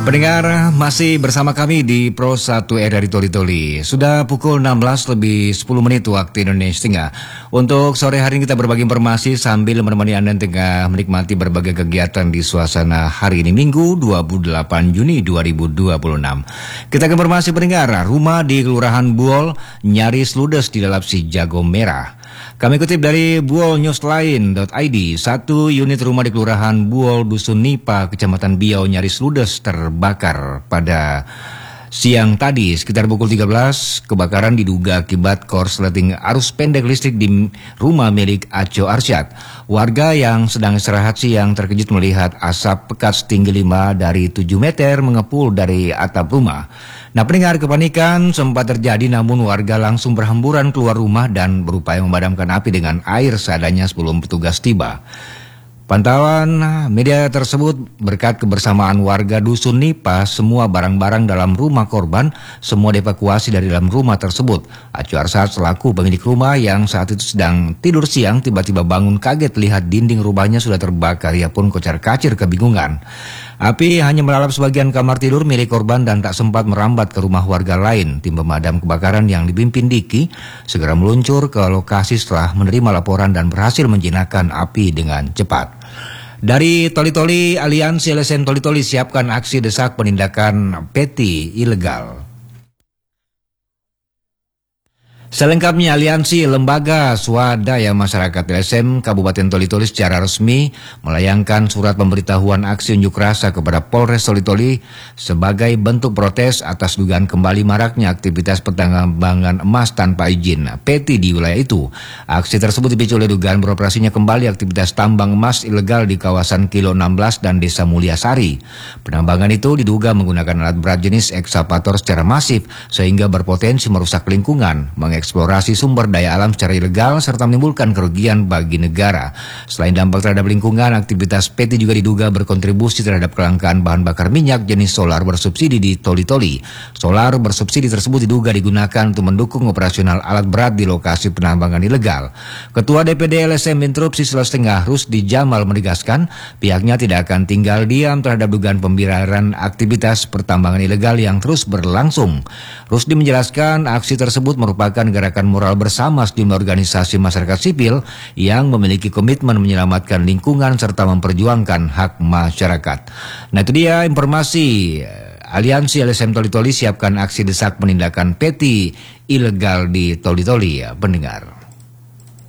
Pendengar masih bersama kami di Pro 1 RRI Toli-Toli. Sudah pukul 16 lebih 10 menit waktu Indonesia Tengah. Untuk sore hari ini kita berbagi informasi sambil menemani Anda yang tengah menikmati berbagai kegiatan di suasana hari ini Minggu 28 Juni 2026. Kita ke informasi pendengar, rumah di Kelurahan Buol nyaris ludes di dalam si jago merah. Kami kutip dari buolnewsline.id, satu unit rumah di Kelurahan Buol, Dusun Nipa, Kecamatan Biau nyaris ludes terbakar pada siang tadi sekitar pukul 13. Kebakaran diduga akibat korsleting arus pendek listrik di rumah milik Aco Arsyad. Warga yang sedang istirahat siang terkejut melihat asap pekat setinggi 5 dari 7 meter mengepul dari atap rumah. Nah, pendengar, kepanikan sempat terjadi namun warga langsung berhamburan keluar rumah dan berupaya memadamkan api dengan air seadanya sebelum petugas tiba. Pantauan media tersebut berkat kebersamaan warga Dusun Nipa, semua barang-barang dalam rumah korban semua dievakuasi dari dalam rumah tersebut. Aco Arsyad selaku pemilik rumah yang saat itu sedang tidur siang tiba-tiba bangun kaget lihat dinding rumahnya sudah terbakar. Ia pun kocar-kacir kebingungan. Api hanya melalap sebagian kamar tidur milik korban dan tak sempat merambat ke rumah warga lain. Tim pemadam kebakaran yang dipimpin Diki segera meluncur ke lokasi setelah menerima laporan dan berhasil menjinakkan api dengan cepat. Dari Toli-Toli, Aliansi LSM Toli-Toli siapkan aksi desak penindakan peti ilegal. Selengkapnya, Aliansi Lembaga Swadaya Masyarakat LSM Kabupaten Toli-Toli secara resmi melayangkan surat pemberitahuan aksi unjuk rasa kepada Polres Toli-Toli sebagai bentuk protes atas dugaan kembali maraknya aktivitas pertambangan emas tanpa izin peti di wilayah itu. Aksi tersebut dipicu oleh dugaan beroperasinya kembali aktivitas tambang emas ilegal di kawasan Kilo 16 dan Desa Mulyasari. Penambangan itu diduga menggunakan alat berat jenis ekskavator secara masif sehingga berpotensi merusak lingkungan, mengeksplorasi sumber daya alam secara ilegal serta menimbulkan kerugian bagi negara. Selain dampak terhadap lingkungan, aktivitas PT juga diduga berkontribusi terhadap kelangkaan bahan bakar minyak jenis solar bersubsidi di Toli-Toli. Solar bersubsidi tersebut diduga digunakan untuk mendukung operasional alat berat di lokasi penambangan ilegal. Ketua DPD LSM Interupsi Sulawesi Tengah Rusdi Jamal menegaskan pihaknya tidak akan tinggal diam terhadap dugaan pembiaran aktivitas pertambangan ilegal yang terus berlangsung. Rusdi menjelaskan aksi tersebut merupakan gerakan moral bersama sejumlah organisasi masyarakat sipil yang memiliki komitmen menyelamatkan lingkungan serta memperjuangkan hak masyarakat. Nah, itu dia informasi Aliansi LSM Toli-Toli siapkan aksi desak penindakan peti ilegal di Toli-Toli, ya pendengar.